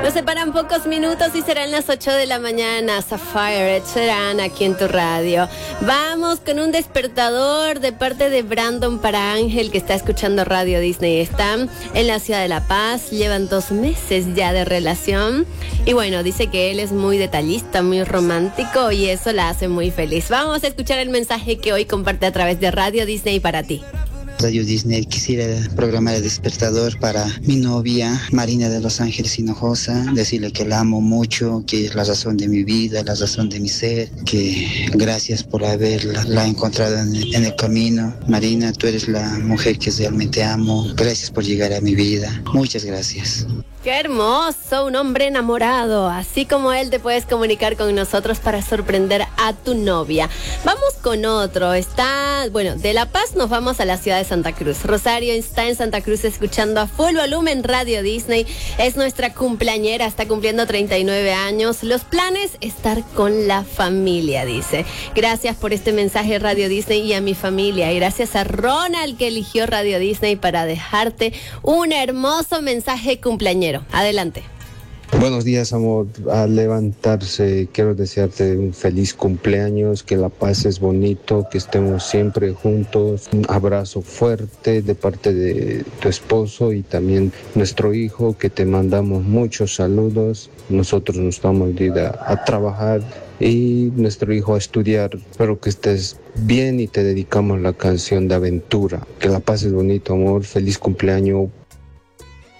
Nos separan pocos minutos y serán las 8 de la mañana. Sapphire, Ed Sheeran, aquí en tu radio. Vamos con un despertador de parte de Brandon para Ángel, que está escuchando Radio Disney. Están en la ciudad de La Paz, llevan 2 meses ya de relación. Y bueno, dice que él es muy detallista, muy romántico y eso la hace muy feliz. Vamos a escuchar el mensaje que hoy comparte a través de Radio Disney para ti. Radio Disney, quisiera programar el despertador para mi novia Marina de Los Ángeles Hinojosa, decirle que la amo mucho, que es la razón de mi vida, la razón de mi ser, que gracias por haberla encontrado en el camino. Marina, tú eres la mujer que realmente amo, gracias por llegar a mi vida, muchas gracias. ¡Qué hermoso! Un hombre enamorado. Así como él, te puedes comunicar con nosotros para sorprender a tu novia. Vamos con otro. De La Paz nos vamos a la ciudad de Santa Cruz. Rosario está en Santa Cruz escuchando a full volumen Radio Disney. Es nuestra cumpleañera, está cumpliendo 39 años. Los planes, estar con la familia, dice. Gracias por este mensaje, Radio Disney, y a mi familia. Y gracias a Ronald, que eligió Radio Disney para dejarte un hermoso mensaje cumpleañero. Adelante. Buenos días, amor. Al levantarse, quiero desearte un feliz cumpleaños, que la pases bonito, que estemos siempre juntos. Un abrazo fuerte de parte de tu esposo y también nuestro hijo, que te mandamos muchos saludos. Nosotros nos vamos a ir a trabajar y nuestro hijo a estudiar. Espero que estés bien y te dedicamos la canción de Aventura. Que la pases bonito, amor. Feliz cumpleaños